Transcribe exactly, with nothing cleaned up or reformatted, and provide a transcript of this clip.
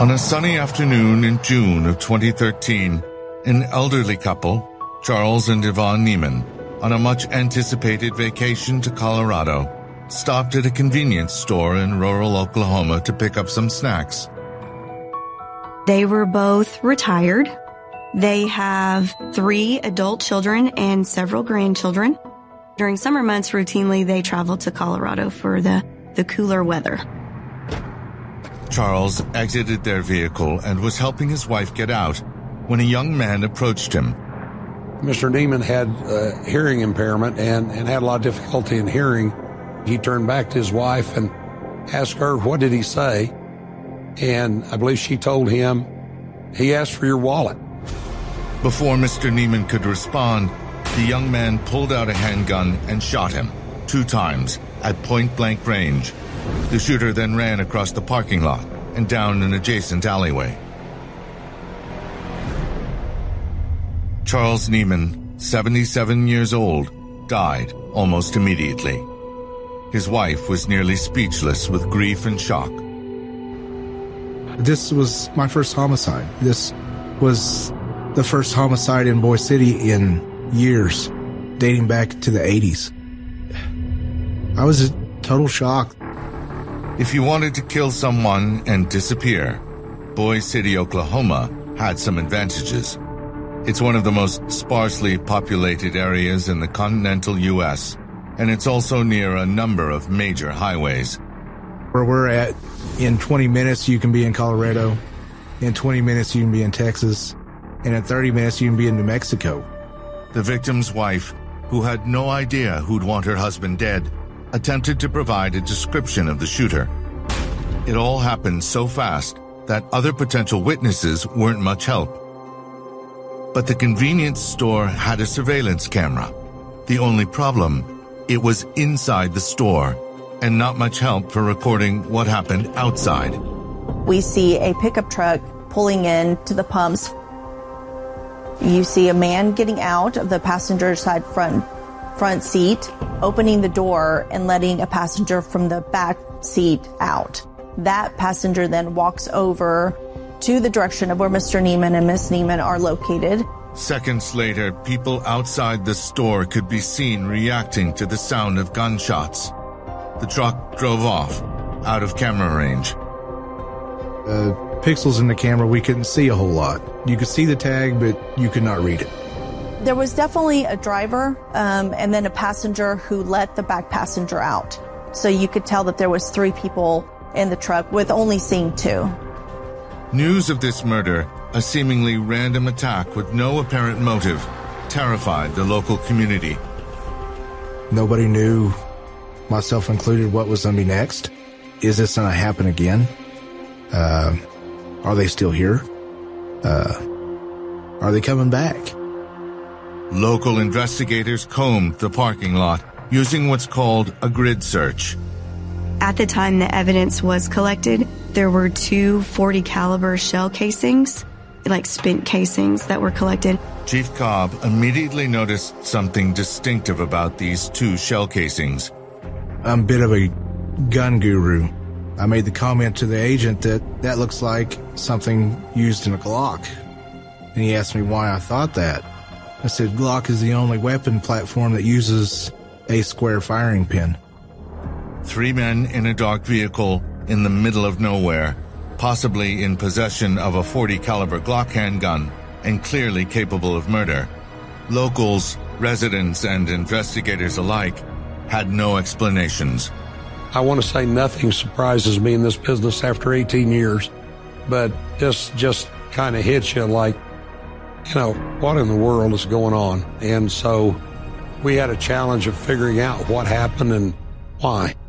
On a sunny afternoon in June of twenty thirteen, an elderly couple, Charles and Yvonne Neiman, on a much-anticipated vacation to Colorado, stopped at a convenience store in rural Oklahoma to pick up some snacks. They were both retired. They have three adult children and several grandchildren. During summer months, routinely, they travel to Colorado for the, the cooler weather. Charles exited their vehicle and was helping his wife get out when a young man approached him. Mister Neiman had uh, hearing impairment and, and had a lot of difficulty in hearing. He turned back to his wife and asked her, what did he say? And I believe she told him, he asked for your wallet. Before Mister Neiman could respond, the young man pulled out a handgun and shot him, two times, at point-blank range. The shooter then ran across the parking lot and down an adjacent alleyway. Charles Neiman, seventy-seven years old, died almost immediately. His wife was nearly speechless with grief and shock. This was my first homicide. This was the first homicide in Boise City in years, dating back to the eighties. I was in total shock. If you wanted to kill someone and disappear, Boise City, Oklahoma had some advantages. It's one of the most sparsely populated areas in the continental U S, and it's also near a number of major highways. Where we're at, in twenty minutes you can be in Colorado, in twenty minutes you can be in Texas, and in thirty minutes you can be in New Mexico. The victim's wife, who had no idea who'd want her husband dead, attempted to provide a description of the shooter. It all happened so fast that other potential witnesses weren't much help. But the convenience store had a surveillance camera. The only problem, it was inside the store, and not much help for recording what happened outside. We see a pickup truck pulling in to the pumps. You see a man getting out of the passenger side front front seat, opening the door and letting a passenger from the back seat out. That passenger then walks over to the direction of where Mister Neiman and Miss Neiman are located. Seconds later, people outside the store could be seen reacting to the sound of gunshots. The truck drove off, out of camera range. Uh, pixels in the camera, we couldn't see a whole lot. You could see the tag, but you could not read it. There was definitely a driver um, and then a passenger who let the back passenger out. So you could tell that there was three people in the truck with only seeing two. News of this murder, a seemingly random attack with no apparent motive, terrified the local community. Nobody knew, myself included, what was going to be next. Is this going to happen again? Uh, are they still here? Uh, are they coming back? Local investigators combed the parking lot using what's called a grid search. At the time the evidence was collected, there were two forty caliber shell casings, like spent casings, that were collected. Chief Cobb immediately noticed something distinctive about these two shell casings. I'm a bit of a gun guru. I made the comment to the agent that that looks like something used in a Glock. And he asked me why I thought that. I said Glock is the only weapon platform that uses a square firing pin. Three men in a dark vehicle in the middle of nowhere, possibly in possession of a forty caliber Glock handgun and clearly capable of murder. Locals, residents, and investigators alike had no explanations. I want to say nothing surprises me in this business after eighteen years, but this just kind of hits you like, you know, what in the world is going on? And so we had a challenge of figuring out what happened and why.